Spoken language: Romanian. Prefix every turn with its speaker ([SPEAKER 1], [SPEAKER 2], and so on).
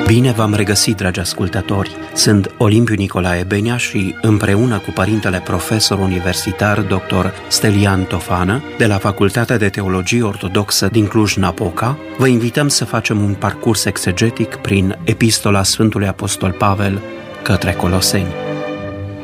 [SPEAKER 1] Bine v-am regăsit, dragi ascultători! Sunt Olimpiu Nicolae Benea și împreună cu părintele profesor universitar dr. Stelian Tofană de la Facultatea de Teologie Ortodoxă din Cluj-Napoca, vă invităm să facem un parcurs exegetic prin Epistola Sfântului Apostol Pavel către Coloseni.